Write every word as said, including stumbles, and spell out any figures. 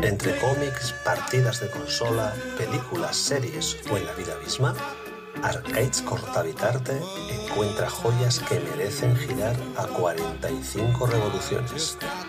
Entre cómics, partidas de consola, películas, series o en la vida misma, Arcades Cortavitarte encuentra joyas que merecen girar a cuarenta y cinco revoluciones.